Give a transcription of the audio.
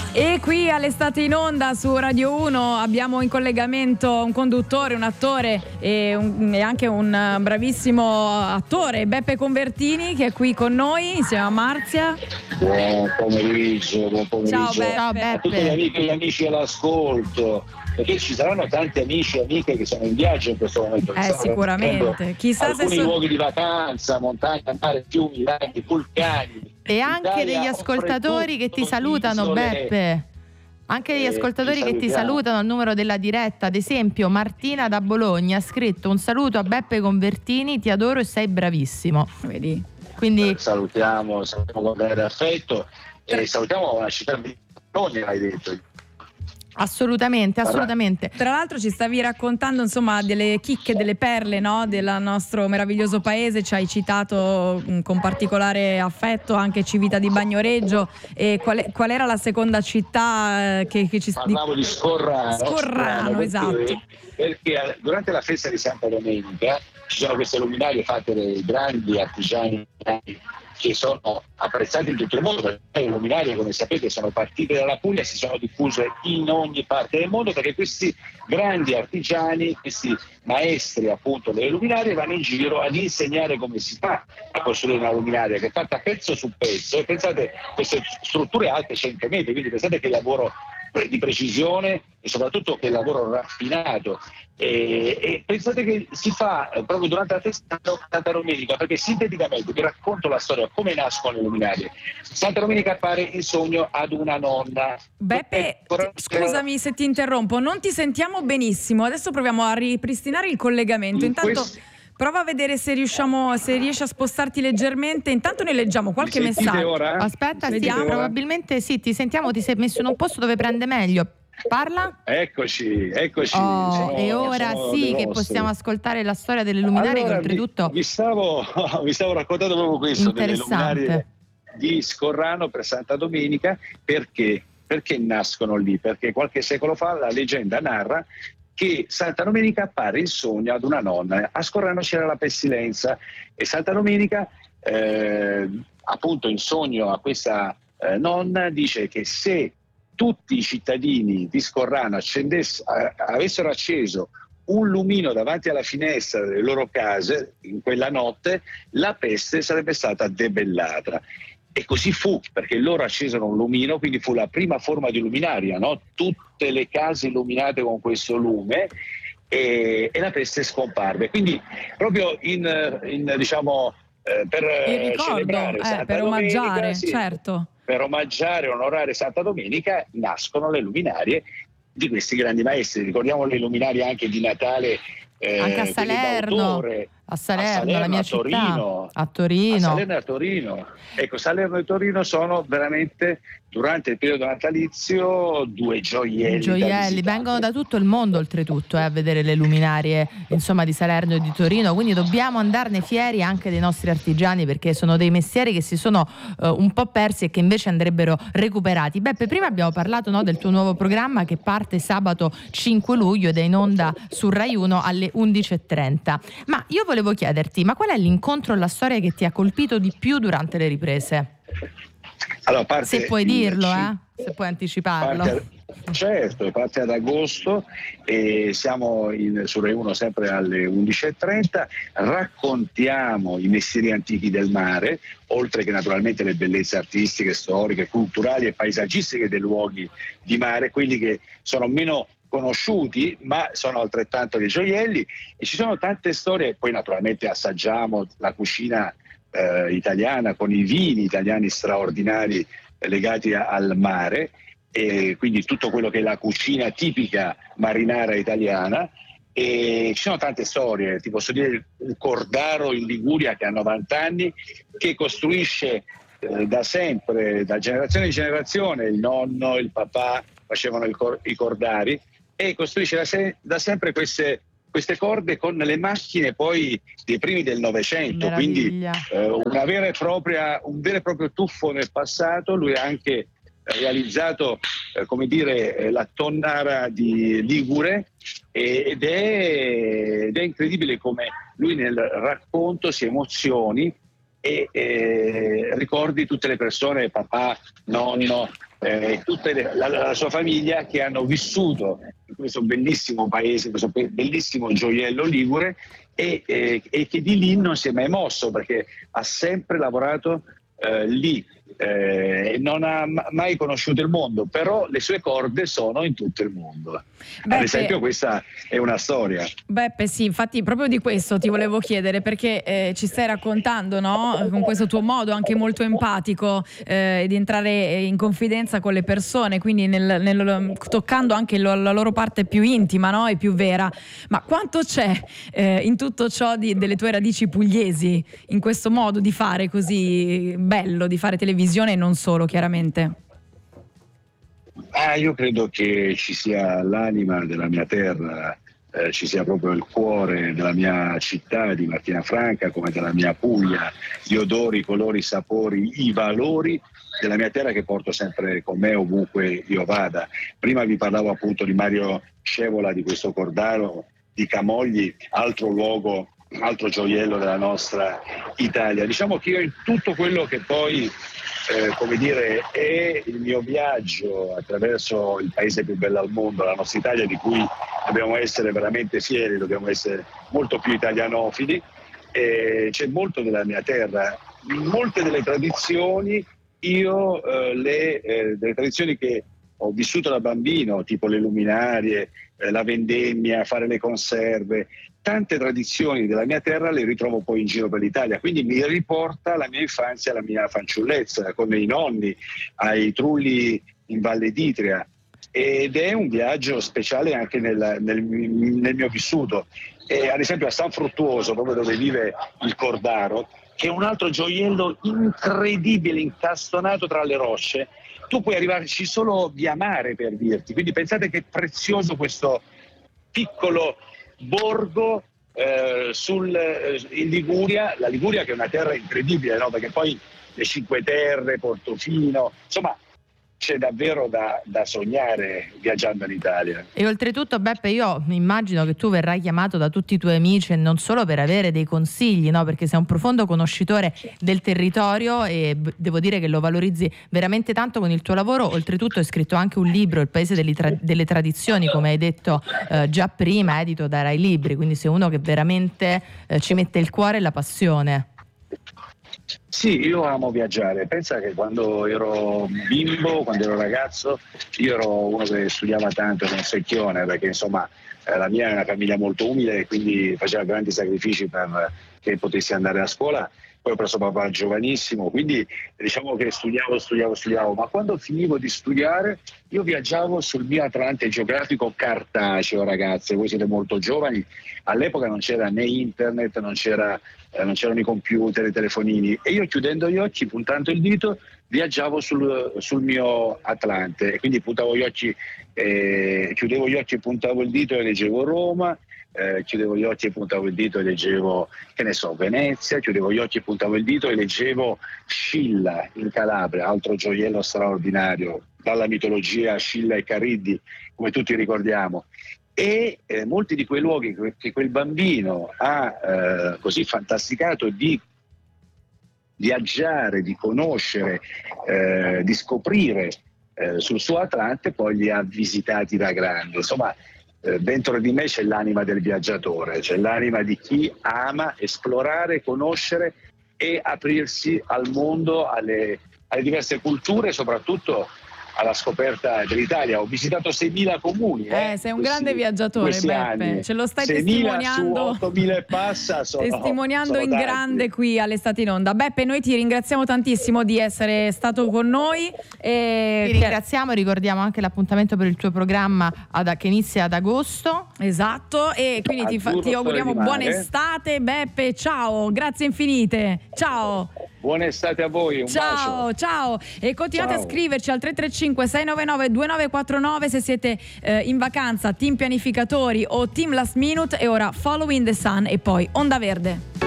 E qui all'Estate in Onda su Radio 1 abbiamo in collegamento un conduttore, un attore e anche un bravissimo attore, Beppe Convertini, che è qui con noi insieme a Marzia. Buon pomeriggio. Ciao Beppe. A tutte le amiche e gli amici all'ascolto, perché ci saranno tanti amici e amiche che sono in viaggio in questo momento. Sicuramente. Chissà alcuni luoghi di vacanza, montagna, mare, fiumi, laghi, vulcani. E anche degli ascoltatori che ti salutano, Beppe. Anche degli ascoltatori che ti salutano al numero della diretta. Ad esempio Martina da Bologna ha scritto: un saluto a Beppe Convertini, ti adoro e sei bravissimo. Vedi? Quindi salutiamo con grande affetto e salutiamo la città di Bologna, hai detto. Assolutamente. Tra l'altro ci stavi raccontando insomma delle chicche, delle perle, no? Del nostro meraviglioso paese. Ci hai citato con particolare affetto anche Civita di Bagnoregio. E qual era la seconda città che ci parlavo di Scorrano, esatto. Perché durante la festa di Santa Domenica ci sono queste luminarie fatte dai grandi artigiani che sono apprezzati in tutto il mondo, perché le luminarie, come sapete, sono partite dalla Puglia e si sono diffuse in ogni parte del mondo, perché questi grandi artigiani, questi maestri appunto delle luminarie, vanno in giro ad insegnare come si fa a costruire una luminaria che è fatta pezzo su pezzo. E pensate, queste strutture alte 100 metri, quindi pensate che lavoro di precisione e soprattutto che lavoro raffinato, e pensate che si fa proprio durante la festa di Santa Domenica, perché sinteticamente vi racconto la storia come nascono le luminarie. Santa Domenica appare in sogno ad una nonna. Beppe, scusami se ti interrompo, non ti sentiamo benissimo, adesso proviamo a ripristinare il collegamento. Intanto prova a vedere se riesci a spostarti leggermente. Intanto ne leggiamo qualche messaggio. Ora? Aspetta, probabilmente sì, ti sentiamo, ti sei messo in un posto dove prende meglio. Parla? Eccoci. E ora sì che possiamo ascoltare la storia delle luminarie, che oltretutto vi stavo raccontando proprio questo, delle luminarie di Scorrano per Santa Domenica. Perché nascono lì? Perché qualche secolo fa la leggenda narra che Santa Domenica appare in sogno ad una nonna. A Scorrano c'era la pestilenza e Santa Domenica appunto in sogno a questa nonna dice che se tutti i cittadini di Scorrano avessero acceso un lumino davanti alla finestra delle loro case in quella notte, la peste sarebbe stata debellata. E così fu, perché loro accesero un lumino, quindi fu la prima forma di luminaria, no? Tutte le case illuminate con questo lume, e la peste scomparve. Quindi proprio per celebrare per omaggiare, certo. Per omaggiare e onorare Santa Domenica nascono le luminarie di questi grandi maestri. Ricordiamo le luminarie anche di Natale, anche a Salerno, la mia città, a Torino. Salerno e a Torino. Ecco, Salerno e Torino sono veramente, durante il periodo natalizio, due gioielli. Vengono da tutto il mondo oltretutto a vedere le luminarie di Salerno e di Torino, quindi dobbiamo andarne fieri anche dei nostri artigiani, perché sono dei mestieri che si sono un po' persi e che invece andrebbero recuperati. Beppe, prima abbiamo parlato del tuo nuovo programma che parte sabato 5 luglio ed è in onda su Rai 1 alle 11:30, ma io volevo chiederti, ma qual è l'incontro o la storia che ti ha colpito di più durante le riprese? Allora, se puoi dirlo, se puoi anticiparlo. Certo, parte ad agosto e siamo su Rai 1 sempre alle 11:30, raccontiamo i mestieri antichi del mare, oltre che naturalmente le bellezze artistiche, storiche, culturali e paesaggistiche dei luoghi di mare, quelli che sono meno conosciuti ma sono altrettanto dei gioielli, e ci sono tante storie. Poi naturalmente assaggiamo la cucina italiana con i vini italiani straordinari legati al mare, e quindi tutto quello che è la cucina tipica marinara italiana. E ci sono tante storie, ti posso dire il Cordaro in Liguria che ha 90 anni, che costruisce da sempre, da generazione in generazione, il nonno, il papà facevano i cordari, e costruisce da sempre queste corde con le macchine poi dei primi del Novecento, quindi un vero e proprio tuffo nel passato. Lui ha anche realizzato la tonnara di Ligure, ed è incredibile come lui nel racconto si emozioni e ricordi tutte le persone, papà, nonno, tutta la sua famiglia che hanno vissuto in questo bellissimo paese, questo bellissimo gioiello ligure e che di lì non si è mai mosso perché ha sempre lavorato lì. Non ha mai conosciuto il mondo, però le sue corde sono in tutto il mondo. Beppe, ad esempio questa è una storia. Beppe, sì, infatti proprio di questo ti volevo chiedere, perché ci stai raccontando, no? Con questo tuo modo anche molto empatico di entrare in confidenza con le persone, quindi toccando anche la loro parte più intima, no? E più vera. Ma quanto c'è in tutto ciò delle tue radici pugliesi, in questo modo di fare così bello, di fare televisione e non solo, chiaramente? Io credo che ci sia l'anima della mia terra, ci sia proprio il cuore della mia città di Martinafranca, come della mia Puglia, gli odori, i colori, i sapori, i valori della mia terra che porto sempre con me ovunque io vada. Prima vi parlavo appunto di Mario Scevola, di questo Cordaro, di Camogli, altro luogo, altro gioiello della nostra Italia. Diciamo che io in tutto quello che poi come dire, è il mio viaggio attraverso il paese più bello al mondo, la nostra Italia, di cui dobbiamo essere veramente fieri, dobbiamo essere molto più italianofili. C'è molto della mia terra, molte delle tradizioni, delle tradizioni che ho vissuto da bambino, tipo le luminarie, la vendemmia, fare le conserve, tante tradizioni della mia terra le ritrovo poi in giro per l'Italia, quindi mi riporta alla mia infanzia, alla mia fanciullezza, con i nonni, ai trulli in Valle d'Itria, ed è un viaggio speciale anche nel mio vissuto. Ad esempio a San Fruttuoso, proprio dove vive il Cordaro, che è un altro gioiello incredibile, incastonato tra le rocce, tu puoi arrivarci solo via mare, per dirti, quindi pensate che prezioso questo piccolo borgo in Liguria, la Liguria che è una terra incredibile, no? Perché poi le Cinque Terre, Portofino, insomma c'è davvero da sognare viaggiando in Italia. E oltretutto, Beppe, io immagino che tu verrai chiamato da tutti i tuoi amici e non solo per avere dei consigli, no? Perché sei un profondo conoscitore del territorio e devo dire che lo valorizzi veramente tanto con il tuo lavoro. Oltretutto hai scritto anche un libro, Il Paese delle Tradizioni, come hai detto già prima, edito da Rai Libri, quindi sei uno che veramente ci mette il cuore e la passione. Sì, io amo viaggiare. Pensa che quando ero bimbo, quando ero ragazzo, io ero uno che studiava tanto con secchione, perché insomma la mia è una famiglia molto umile e quindi faceva grandi sacrifici perché potessi andare a scuola. Poi ho preso papà giovanissimo, quindi diciamo che studiavo, ma quando finivo di studiare io viaggiavo sul mio Atlante geografico cartaceo, ragazze, voi siete molto giovani, all'epoca non c'era né internet, non c'erano i computer, i telefonini, e io chiudendo gli occhi, puntando il dito, viaggiavo sul mio Atlante, e quindi puntavo gli occhi, chiudevo gli occhi e puntavo il dito e leggevo Roma, chiudevo gli occhi e puntavo il dito e leggevo, che ne so, Venezia, chiudevo gli occhi e puntavo il dito e leggevo Scilla in Calabria, altro gioiello straordinario dalla mitologia Scilla e Cariddi, come tutti ricordiamo. E molti di quei luoghi che quel bambino ha così fantasticato di viaggiare, di conoscere, di scoprire sul suo Atlante, poi li ha visitati da grande. Insomma, dentro di me c'è l'anima del viaggiatore, c'è l'anima di chi ama esplorare, conoscere e aprirsi al mondo, alle diverse culture, soprattutto alla scoperta dell'Italia. Ho visitato 6.000 comuni. Sei un grande viaggiatore, Beppe. Anni. Ce lo stai 6.000 testimoniando. Su 8.000 e passa testimoniando in tanti. Grande qui all'Estate in Onda. Beppe, noi ti ringraziamo tantissimo di essere stato con noi. Ti ringraziamo, ricordiamo anche l'appuntamento per il tuo programma che inizia ad agosto. Esatto, e quindi ti auguriamo buona estate, Beppe. Ciao, grazie infinite. Ciao. Buona estate a voi, un bacio. Ciao. E continuate a scriverci al 335 699 2949 se siete in vacanza, team pianificatori o team last minute. E ora Following the Sun e poi Onda Verde.